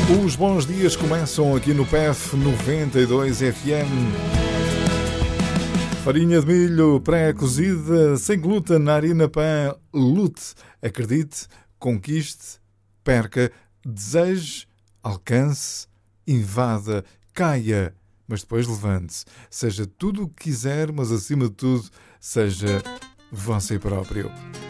Os bons dias começam aqui no PEF 92 FM. Farinha de milho pré-cozida, sem glúten, na harina pã, lute. Acredite, conquiste, perca, deseje, alcance, invada, caia, mas depois levante-se. Seja tudo o que quiser, mas acima de tudo, seja você próprio.